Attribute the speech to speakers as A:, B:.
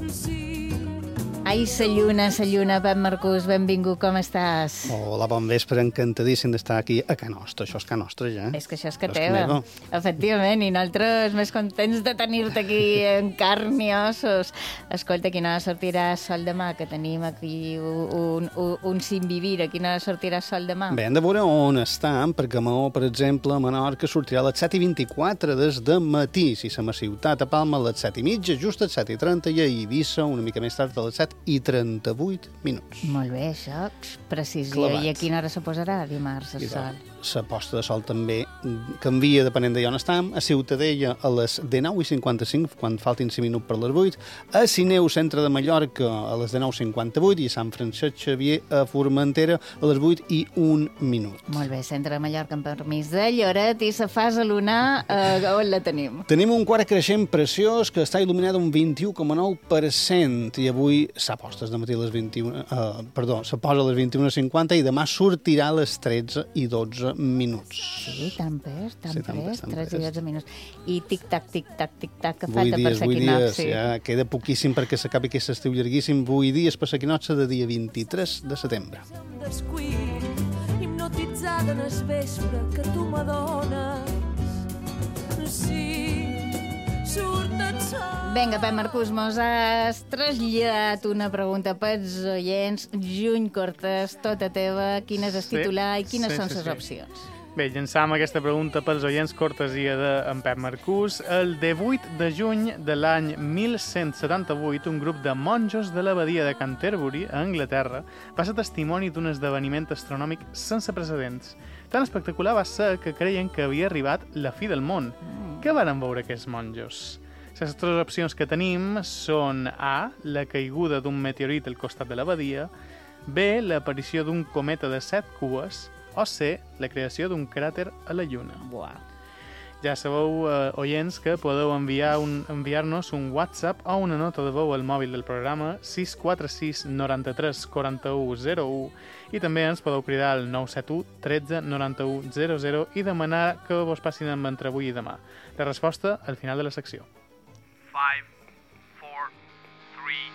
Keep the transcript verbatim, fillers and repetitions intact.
A: Ai, sa lluna, sa lluna, Pep Marcús, benvingut, com estàs?
B: Hola, bon vespre, encantadíssim d'estar aquí a Ca Nostra. Això és Ca Nostra, ja.
A: És que això és que
B: Això
A: teva,
B: meva.
A: efectivament, i nosaltres més contents de tenir-te aquí en carn i ossos. Escolta, a quina hora sortirà sol demà, que tenim aquí un, un, un Sinvivir, a quina hora sortirà sol demà?
B: Bé, hem de veure on estan, perquè a Maó, per exemple, a Menorca sortirà a les set i vint-i-quatre des de matí. Si som a Ciutat, a Palma, a les set i mitja, just a les set i trenta, i a Eivissa, una mica més tard, a les set i trenta-vuit minuts.
A: Molt bé, això, precisió.
B: Clavat.
A: I a quina hora se posarà dimarts el
B: I
A: sol?
B: la posta de sol també canvia depenent d'on estem. A Ciutadella a les dinou i cinquanta-cinc, quan faltin cinc minuts per les vuit. A Sineu, centre de Mallorca, a les dinou i cinquanta-vuit. I a Sant Francesc Xavier, a Formentera, a les vuit i un minut.
A: Molt bé, centre de Mallorca, amb permís de Lloret, i la fase lunar, eh, on la tenim?
B: Tenim un quart creixent preciós que està il·luminat un vint-i-u coma nou per cent i avui s'aposta de matí a les vint-i-u... Uh, perdó, se posa a les vint-i-una cinquanta i demà sortirà a les tretze i dotze minuts.
A: Sí, tan pes, tan
B: Sí, tan
A: pes,
B: pes, tan
A: tres i
B: pes.
A: dotze minuts. I tic-tac, tic-tac, tic-tac, que
B: Vuit
A: falta per
B: dies, vuit dies,
A: l'equinocci.
B: ja queda poquíssim perquè s'acabi aquest estiu llarguíssim. Vuit dies per l'equinocci de dia vint-i-tres de setembre.
C: Hipnotitzada en el vespre que tu m'adones. Sí, surt el sol.
A: Vinga, Pep Marcús, mos has traslladat una pregunta pels oients. Juny Cortés, tota teva, quin és el
D: Sí,
A: titular i quines
D: sí,
A: són
D: sí,
A: les
D: sí.
A: opcions?
D: Bé, llançam aquesta pregunta pels oients, cortesia d'en Pep Marcús. El divuit de juny de l'any mil cent setanta-vuit, un grup de monjos de l'abadia de Canterbury, a Anglaterra, va ser testimoni d'un esdeveniment astronòmic sense precedents. Tan espectacular va ser que creien que havia arribat la fi del món. Què varen veure aquests monjos? Les tres opcions que tenim són A, la caiguda d'un meteorit al costat de l'abadia, B, l'aparició d'un cometa de set cues, o C, la creació d'un cràter a la Lluna.
A: Buah.
D: Ja sabeu, eh, oients, que podeu enviar un, enviar-nos un WhatsApp o una nota de veu al mòbil del programa sis quatre sis noranta-tres quaranta-u zero u i també ens podeu cridar al nou set u tretze noranta-u zero zero i demanar que vos passin amb entre avui i demà. La resposta al final de la secció.
E: Five,